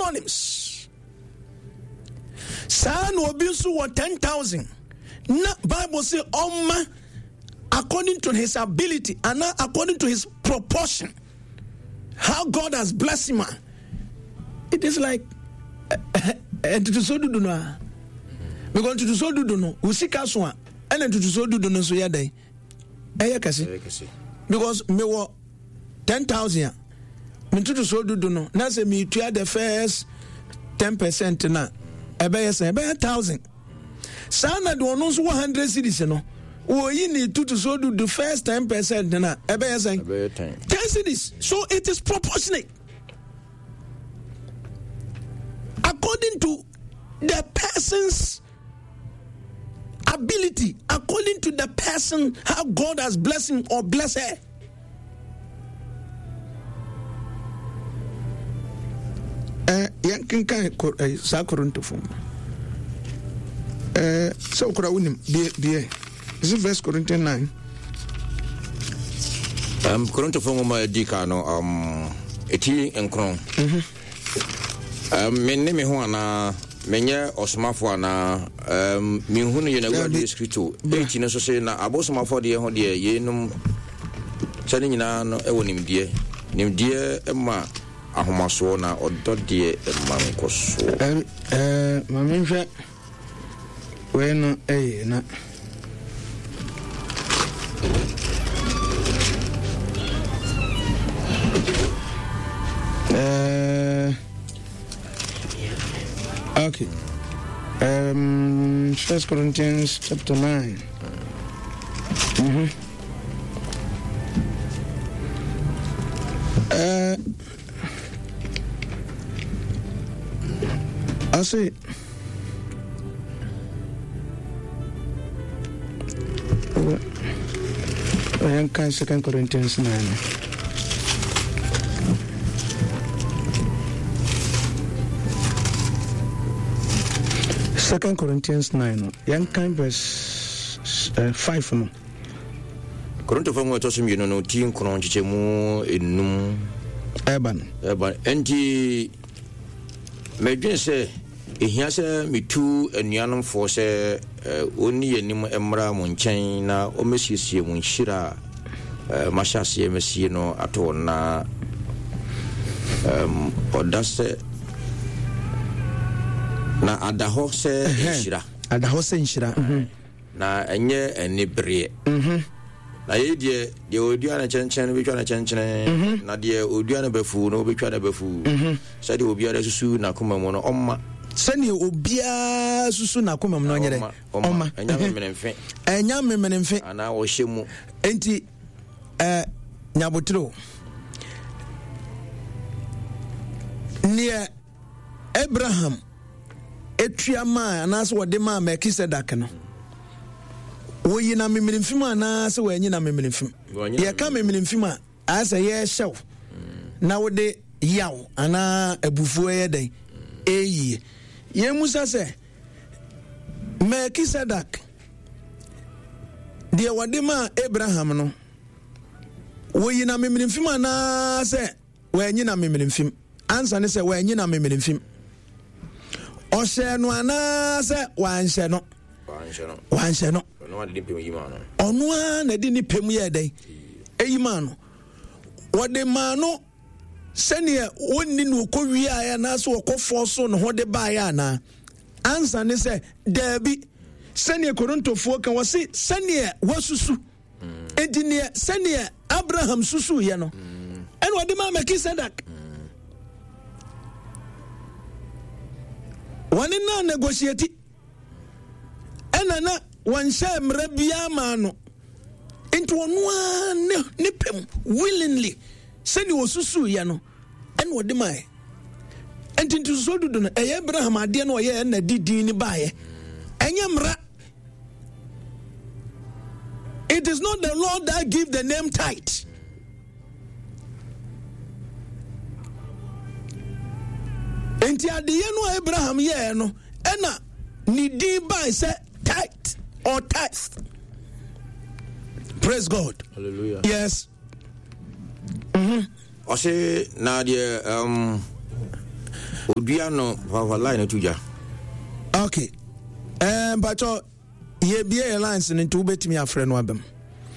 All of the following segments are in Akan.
synonyms. San obi nso 10,000. Na Bible say Oma according to his ability and according to his proportion. How God has blessed him. It is like to so do no. We going to so do no. We see kaswa and to so do no so yada. Because me wa 10,000. Me to so do no. Na say me to the first 10% na. Ebe 1,000. Sana do no so 100 cities no. Oh, you need to so do the first 10% na. Ebe 10 cities. So it is proportionate. According to the person's ability, according to the person, how God has blessed him or blessed her. Korinto form. So is it First Corinthians 9? Korinto form ma dika no eti enkron. Me ho ana menye osomafo ana me hunu ye na wadi escrito eti no so se na abosomafo de ho de ye num sane nyina no e wonimdie ma ahomaso na odode ma nkoso ma menhwe we no na okay. 1 Corinthians chapter 9. I see. I am 2 Corinthians 9. Second Corinthians 9. Young kind verse 5 no. Korinto famo to sum yeno no tin kono chichemu enum eban enti medwen se ehia se metu anuanom fo se oni yenim emra mo nchen na o mesiesie mo nhira mashase mesie no ato na odase na adaho se nshira na enye enibre na ye de odua na chenchen be twa na chenchen na de odua na befu no be twa na befu se de obia da susu na koma mo no omma sani obia susu na koma mo no nyere omma enya memenemfe ana wo hyemu enti nyabotro ne Abraham etuama anaso wode ma Melchizedek no wo yina memenimfim anaso wo anyina memenimfim ye ka memenimfim a asa ye hyew na wode yaw ana abufuo ye den eyi ye musa se Melchizedek de wode ma Abraham no wo yina memenimfim anaso wo anyina memenimfim ansa ne se wo anyina memenimfim Osheno anase wanhye no ono na di ni pemu ye den eyima no wode ma no sene wonni no kowi aya na so okofo so no hode ba ya na ansa ne se dabi sene Korintofo kan wose sene wasusu edine sene Abraham susu ye no en wode ma Melchizedek wani na negotiate enana wansha mrabia ma no into onwa ne pem willingly send osusu ya no en wode mai enti so dudu no Abraham ade no ye na didin ni baaye enye mra. It is not the Lord that give the name tithe. Enti adeye no Abraham ye no ena ni din by say tithe or tithe. Praise God. Hallelujah. Yes. Ose na de Odua no papa line to ja. Okay. But ye be alliance into betimi afre no abem.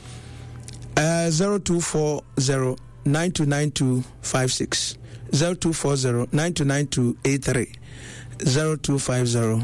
0240 929256 0240 929283 0250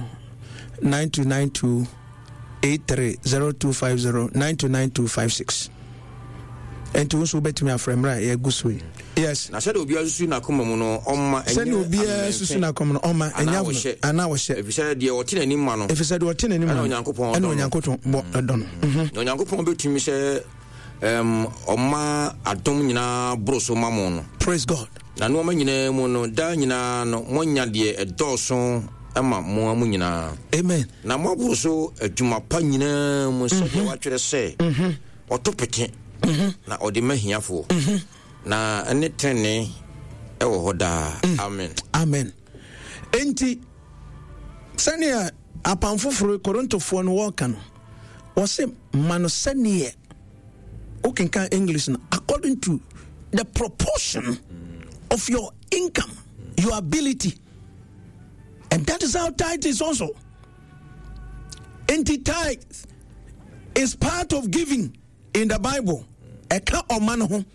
929283 0250 929256. And to also bet me a frame right here, Gusui. Yes. I said, Obia Susuna Comono, Send Obia Susuna Comono, Oma, and I was share. If you said the Otin and Imano, if you said what in any man, Yanko, and Yanko, what done. No Yanko bet me say, Oma Adomina Broso Mamon. Praise God. Na no manyina mu no da nyina no monya de edoso ama mo amunyina. Amen. Na mo broso adwuma pa nyina mu so de watwere se. Otopete. Na odi mahiafo. Na ene tene ewo hoda. Amen. Amen. Enti sania apamfoforo Korontofo no worka no. Wo se mano sania. O can English no according to the proportion of your income, your ability. And that is how tithe is also. Anti-tithe is part of giving in the Bible. Eka or man.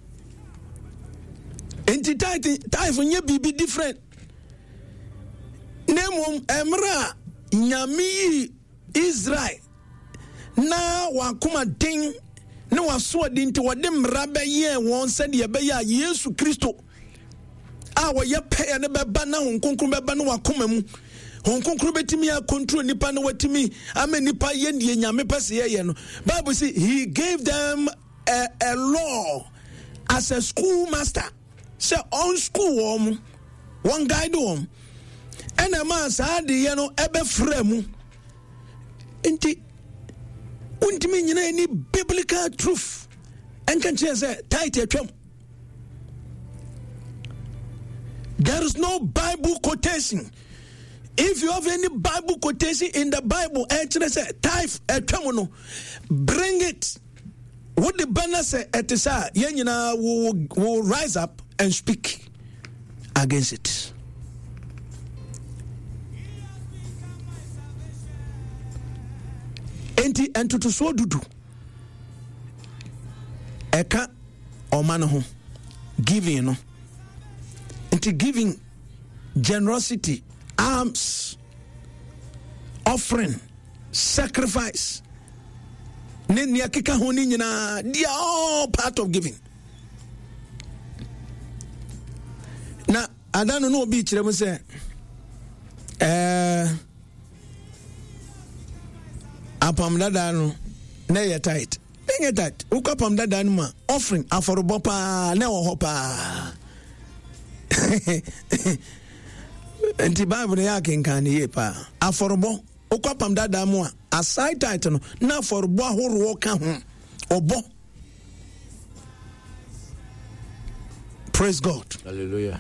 Anti-tithe when you be different. Nemo emra nyami Israel. Na wakuma ding na waso dinti wade mrabe ye won said ye be ya Yesu Kristo. Awa ye pay ne beba na honkonkru beba no wakoma mu honkonkru betimi ya control nipa no watimi ame nipa ye ndie nyame pese ye no. Bible say he gave them a law as a school master. Say on school one guide them and a man said ye no ebe fremu enti untimi nyina any biblical truth and can say tithe atwam. There is no Bible quotation. If you have any Bible quotation in the Bible, tithe, bring it. What the banner say, will rise up and speak against it. And to so do. Eka omano giving no. Into giving generosity, alms, offering, sacrifice. They are all part of giving. Now, I don't know beach. Let me say, apam dadano, ne tight. Bring it tight. Ukapam dadanuma offering aforobopa ne hopa. Enti Bible ya kenkan ye pa aforobo okwapam dada mu a aside title no na aforobo ahoro ka ho obo. Praise God. Hallelujah.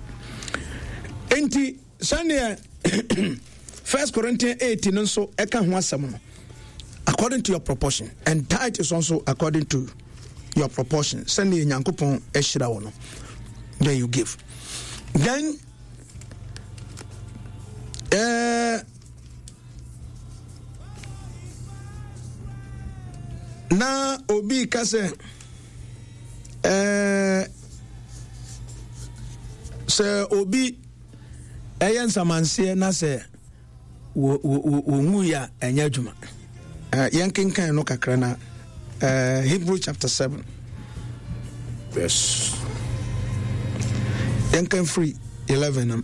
Enti sane 1 Corinthians 18 so eka ho asem no according to your proportion, and tithe is also according to your proportion. Sane Nyankopon ehira wo no, then you give. Then na obi kase se obi eyen samanse na se wo ngu ya enya adwuma yankenkan no kakra na Hebrew chapter 7 yes yanken free 11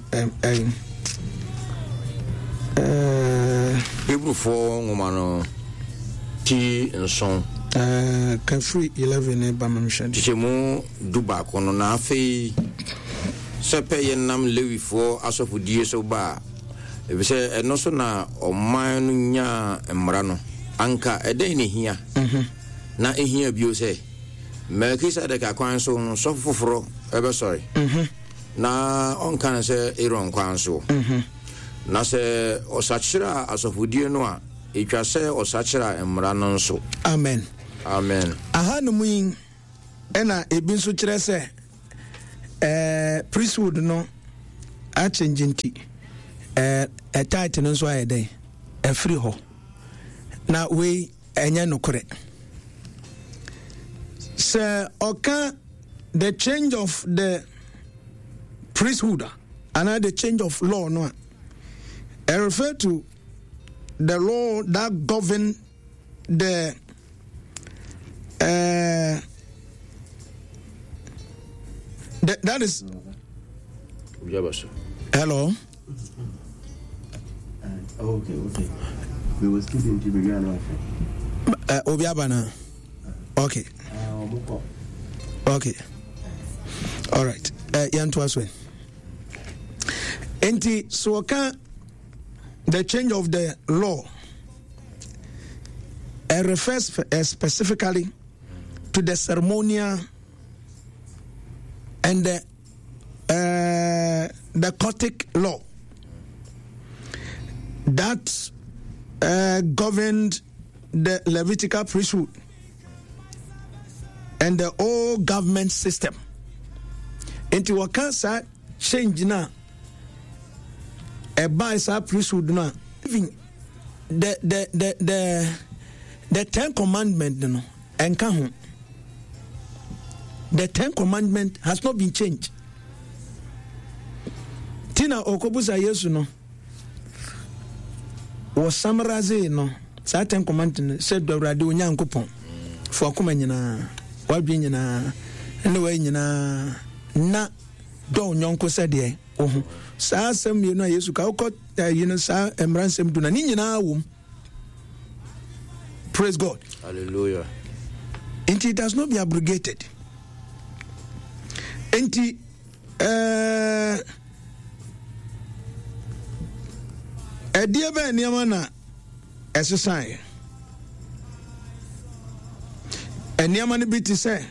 Hebrew 4 ngomano ti nson can free 11 e ba mamshan tichemu duba kono na afei sepe yenam lewifo asofudie so ba ebe se eno so na oman no nya emra no anka eden ne hia na ehia bio se mekisa de ka kwan so no so foforo ebe sorry na on kan se iron kwan so na se osachira asofudie no a etwa se osachira emra no nso. Amen. Amen. Aha no muin ena ebi nso kire se priesthood no a change nti a title nso aye dey a free ho na we enye nokore so oka the change of the priesthood and the change of law no I refer to the law that govern the that is hello. Okay. We were speaking to Bibiana. Obiabana. Okay. Okay. All right. Yantu aswe. Enti so can the change of the law refers specifically to the ceremonial and the Coptic law that governed the Levitical priesthood and the old government system. Into what can say change now? A by priesthood now. Even the 10 Commandments, you know, and the 10 Commandments has not been changed. Tina Okobusa Yesu no was summarize no certain Commandments said the radio Nyankopon for kuma nyina wadwe nyina anyway nyina na do nyonko sede ohu saa asem ye no Yesu ka ukọ saa emransem do na ni nyina awom. Praise God. Hallelujah. And it has not been abrogated. And a dear Ben Yamana as a sign. And Yamani bit to say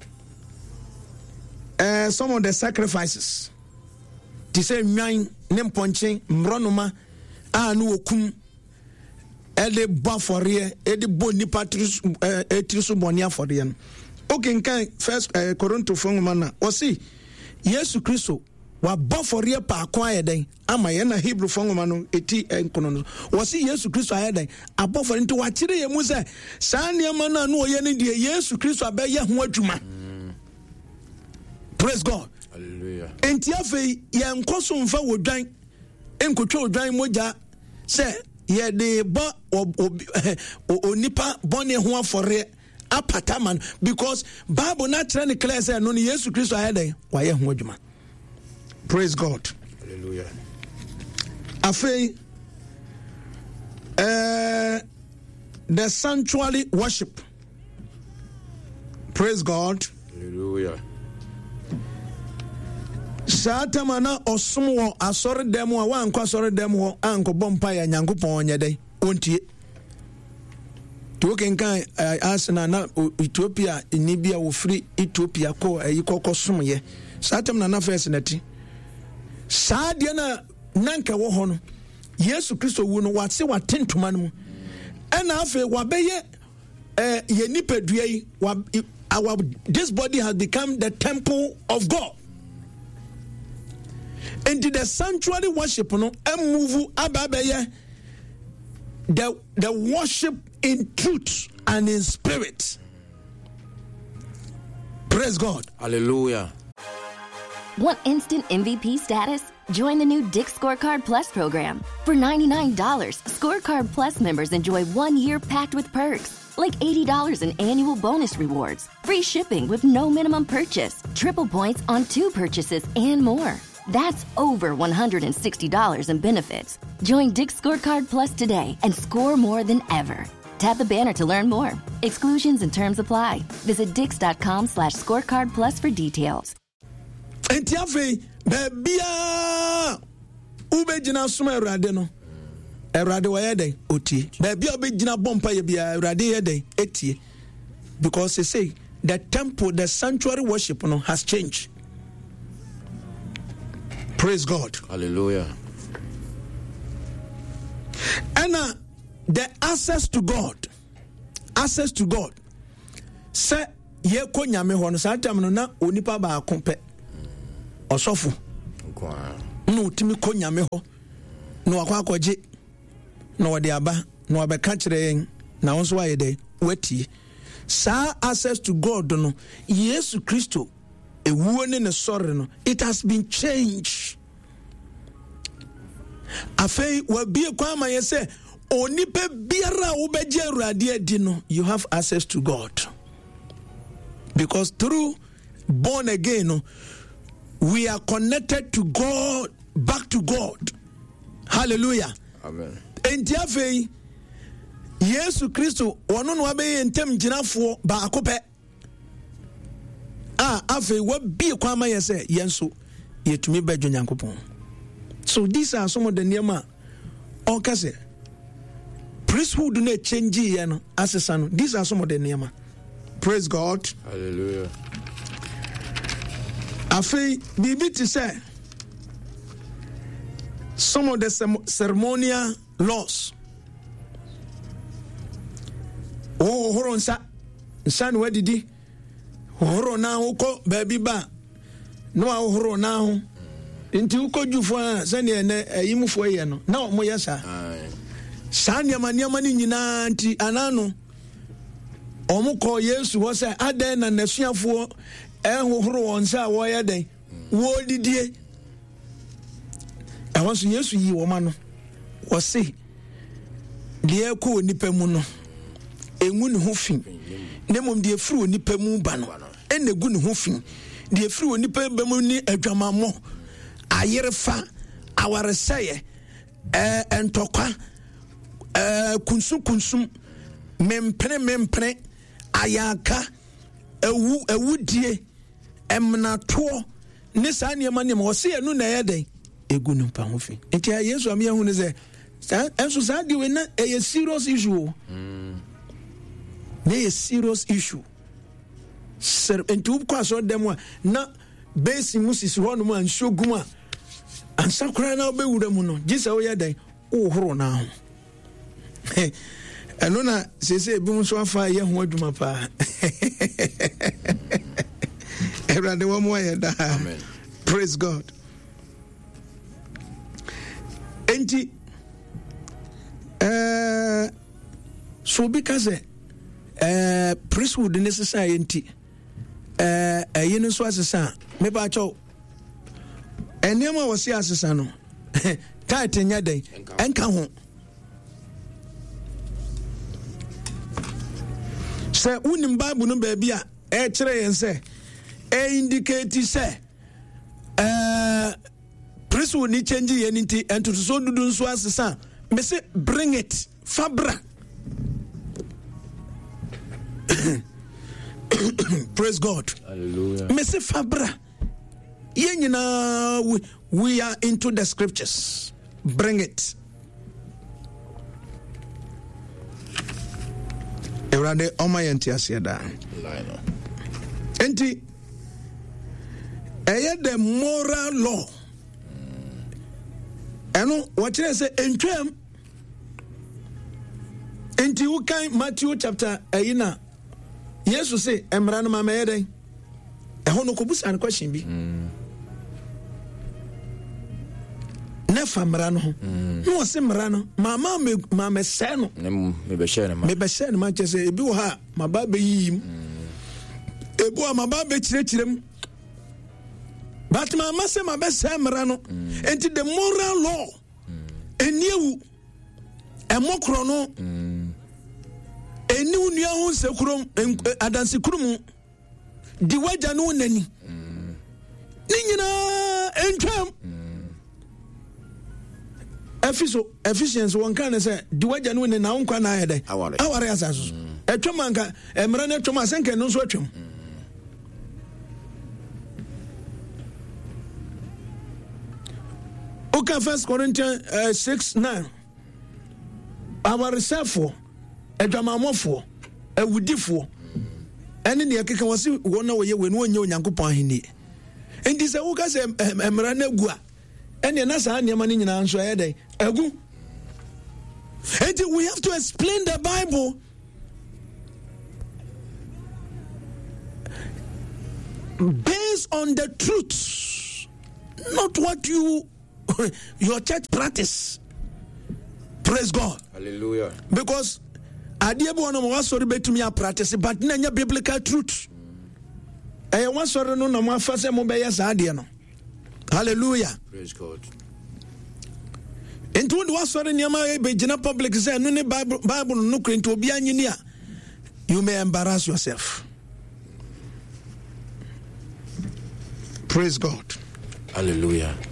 some of the sacrifices to say nine name punching mronoma anu okum ele baforie edi boni patrus etrisu bonia for the okay kan first Korinto fongmana o see Yesu Kristo wa baforie pa akwa yeden ama ye na Hebrew fongmano eti enkono no o see Yesu Kristo ayeden abofore nti wa kire ye mu se saa niam na no ye ne de Yesu Kristo abaye ho adwuma. Praise God. Hallelujah. Enti afei ye nkoso mfa wodwan enkotwa wodwan moja se ye de ba onipa bone ho afore apataman because Bible na trend clear say no Yesu Kristo ayeden wa ye ho adwuma. Praise God. Hallelujah. Afei the sanctuary worship. Praise God. Hallelujah. Satamana osumwo asore demo wa anko asore demo anko bompa ya Nyankopon onyede ontie to kenkan asena na Ethiopia inibia wo free Ethiopia ko ayikoko somye satam na first nati saade na nanka wo ho no Yesu Kristo wu no wate watentuma no ena afa wabeye ye nipadua yi this body has become the temple of God. And the sanctuary worship no move ababeye the worship in truth and in spirit. Praise God. Hallelujah. Want instant MVP status? Join the new Dick's Scorecard Plus program. For $99, Scorecard Plus members enjoy 1 year packed with perks, like $80 in annual bonus rewards, free shipping with no minimum purchase, triple points on 2 purchases, and more. That's over $160 in benefits. Join Dick's Scorecard Plus today and score more than ever. Tap the banner to learn more. Exclusions and terms apply. Visit Dix.com/scorecard plus for details. Entiafe bebia ubejina suma erade no. Erade wa yeden otie. Bebia ubejina bompa ye bia erade yeden etie. Because they say the temple, the sanctuary worship no has changed. Praise God. Hallelujah. And the access to God. Say ye ko nyame ho no satam no na onipa ba akompe. Osofu. no timi kɔ nyame hɔ na wakɔ akɔgye na wɔde aba na wɔbɛka kyerɛ yɛn na wo nso wayɛ dɛ watie saa access to God no Yesu Kristo ewuo ne ne sɔre no it has been changed. Afei wabie kwa ma yɛ sɛ onipa biara wobɛgye Awurade adi no you have access to God because through born again no we are connected to God, back to God. Hallelujah. Amen. Enti afei Yesu Kristo ono no abɛyɛ ntem gyinafoɔ baako pɛ afei wabie kwa ma yɛ sɛ yɛnso yɛtumi bɛdwo Nyankopɔn. So these are some of the nneɛma ɔka sɛ priesthood no change yɛ no asesa no. These are some of the nneɛma. Praise God. Hallelujah. Afei bibi ti sɛ some of the ceremonial laws horo nsa na wadidi horo na wokɔ baabi ba na horo na ho nti wokɔ dwufo a sɛneɛ ɛnɛ ayimufoɔ yɛ no na moyɛ saa nneɛma no nyinaa nti anaa no ɔmo kɔ Yesu hɔ sɛ adɛn na n'asuafoɔ ɛhohoro wɔn nsa a wɔyɛ dɛn wɔdidie ɛwɔ nso Yesu yi wɔn ano wɔse deɛ ɛkɔ onipa mu no engu ne ho fi na mmom deɛ firi onipa mu ba no ɛna egu ne ho fi deɛ firi onipa mu ne adwamammɔ ayerefa awaresɛyɛ ɛntɔkwa kunsum mempene ayaka awudie emnatoɔ ne saa nneɛma wɔse ɛno na ɛyɛ dɛn egu no pa ho fi nti Yesu am yɛhu ne sɛ ɛnso saa deɛ wei na ɛyɛ serious issue na ɛyɛ serious issue nti wokɔ asɔre dɛm a na bɛsi mu sisi hɔ nom a nsuo gum a ansa koraa na wobɛwura mu no gye sɛ woyɛ dɛn wohoro no ho ɛno na sese ebi nso afa yɛ ho adwuma paa Awurade wɔ mo ayɛ daa. Amen. Praise God. Enti so bi ka sɛ priesthood ne sesa yɛ nti ɛyi no nso asesa meba kyɛw nneɛma a wɔse asesa no title nyɛ dɛn ɛnka ho sɛ wonim Bible no baabi a ɛkyerɛ yɛn sɛ indicate sɛ priesthood ni change yɛn nti ɛntotoso dudu nso asesa me say bring it fabra. Praise God. Hallelujah. Me say fabra yɛn nyinaa we are into the scriptures. Bring it. Ewurade ɔma yɛn ti aseɛ daa. Enti ɛyɛ the moral law. Ɛno wɔkyerɛ sɛ ntwam. Enti wokan Matthew chapter na Yesu say mmara no ma mɛyɛ dɛn. Ɛhɔ no kɔbusa no question bi. Nefa mmara no ho. No wɔse mmara no mama mɛsɛ no. Mebɛhyɛ no ma kyerɛ sɛ ebi wɔ ha maba bɛyiyi mu. Ebi wɔ maba bɛkyerɛkyerɛ mu. But mama sɛ mabɛsɛ mmara no. Enti the moral law ɛniewu ɛmɔkorɔ no ɛniw nua ho nsɛkurom adansekuru mu di wagya no nani ne nyinaa ɛntwam efficiency wɔn kan sɛ di wagya no nani na wo nkwa na ayɛ dɛ aware asaso so ɛtwam anka mmara no ɛtwam asɛnka no nso atwam okay, 1 Corinthians 6:9 awaresɛfoɔ adwamammɔfoɔ awudifoɔ ɛne ne ɛkeka wɔ se wɔn na wɔyɛ wɔ no wɔnyɛ Onyankopɔn ahenni enti sɛ woka sɛ mmara no agu a ɛne na saa nneɛma no nyinaa nso ɛyɛ dɛn agu enti we have to explain the Bible based on the truth, not what you your church practice. Praise God. Hallelujah. Because idea be one of sorry betumi a practice, but na nya biblical truth. One sorry no na mo afase mo be yes idea no. Hallelujah. Praise God. Into one sorry niama be gina public say no ne Bible no krento obi anyini a, you may embarrass yourself. Praise God. Hallelujah.